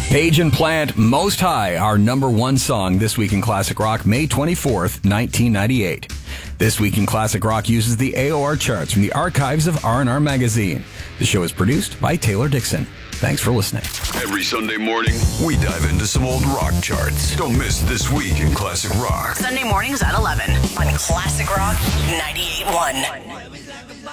Page and Plant, Most High, our number one song this week in Classic Rock, May 24th, 1998. This week in Classic Rock uses the AOR charts from the archives of R&R Magazine. The show is produced by Taylor Dixon. Thanks for listening. Every Sunday morning, we dive into some old rock charts. Don't miss This Week in Classic Rock. Sunday mornings at 11 on Classic Rock 98.1.